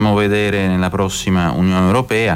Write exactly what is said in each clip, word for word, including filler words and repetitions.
vedere nella prossima Unione Europea,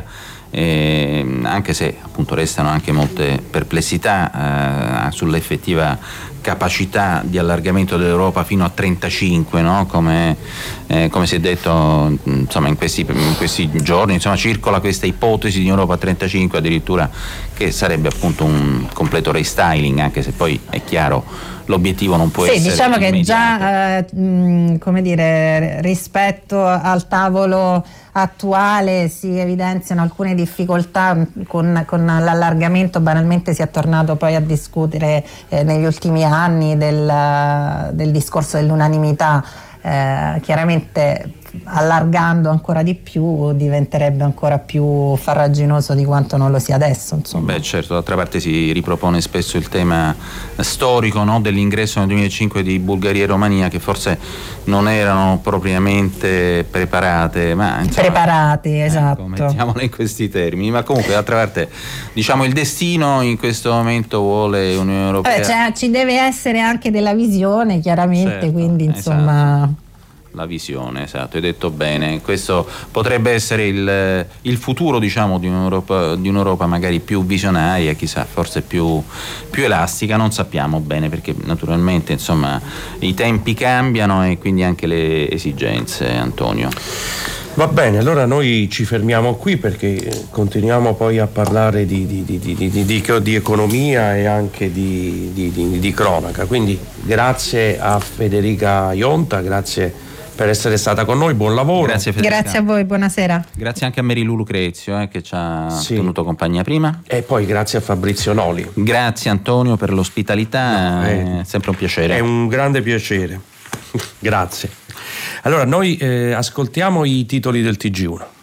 eh, anche se appunto restano anche molte perplessità eh, sull'effettiva capacità di allargamento dell'Europa fino a trentacinque, no? come, eh, come si è detto insomma, in, questi, in questi giorni, insomma, circola questa ipotesi di Europa a trentacinque addirittura, che sarebbe appunto un completo restyling, anche se poi è chiaro l'obiettivo non può sì, essere diciamo che immediato. già eh, mh, come dire, rispetto al tavolo attuale si evidenziano alcune difficoltà con, con l'allargamento. Banalmente si è tornato poi a discutere eh, negli ultimi anni del, del discorso dell'unanimità. Eh, chiaramente allargando ancora di più diventerebbe ancora più farraginoso di quanto non lo sia adesso, insomma. Beh, certo, d'altra parte si ripropone spesso il tema storico, no, dell'ingresso nel duemilacinque di Bulgaria e Romania, che forse non erano propriamente preparate, ma insomma, preparati, esatto. Ecco, mettiamole in questi termini, ma comunque d'altra parte diciamo il destino in questo momento vuole Unione Europea. Vabbè, cioè, ci deve essere anche della visione, chiaramente, certo, quindi insomma esatto. La visione, esatto, hai detto bene. Questo potrebbe essere il, il futuro, diciamo, di un'Europa, di un'Europa magari più visionaria, chissà, forse più, più elastica, non sappiamo bene, perché naturalmente insomma i tempi cambiano e quindi anche le esigenze, Antonio. Va bene, allora noi ci fermiamo qui, perché continuiamo poi a parlare di, di, di, di, di, di, di economia e anche di, di, di, di cronaca. Quindi grazie a Federica Ionta, grazie per essere stata con noi, buon lavoro. Grazie Federica. Grazie a voi, buonasera. Grazie anche a Marilu Lucrezio eh, che ci ha sì. tenuto compagnia prima. E poi grazie a Fabrizio Noli. Grazie Antonio per l'ospitalità, no, è, è sempre un piacere. È un grande piacere. Grazie. Allora noi eh, ascoltiamo i titoli del T G uno.